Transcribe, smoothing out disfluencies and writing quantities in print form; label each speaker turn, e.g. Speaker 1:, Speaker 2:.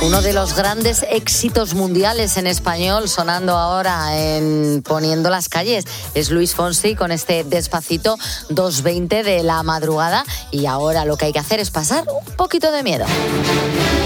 Speaker 1: Uno de los grandes éxitos mundiales en español sonando ahora en Poniendo las calles es Luis Fonsi con este Despacito 2:20 de la madrugada, y ahora lo que hay que hacer es pasar un poquito de miedo.